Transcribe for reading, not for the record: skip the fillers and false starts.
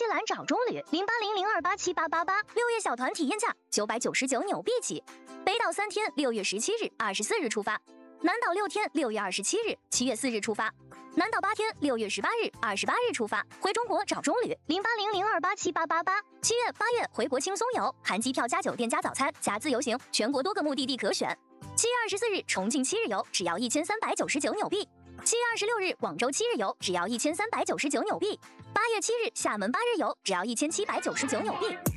兰找中旅0800287888，6月小团体验价999纽币起。北岛3天，6月17日、24日出发；南岛6天，6月27日、7月4日出发；南岛8天，6月18日、28日出发。回中国找中旅0800287888。7月、8月回国轻松游，含机票加酒店加早餐加自由行，全国多个目的地可选。7月24日重庆7日游，只要1399纽币。7月26日广州7日游，只要1399纽币。8月7日厦门8日游，只要1799纽币。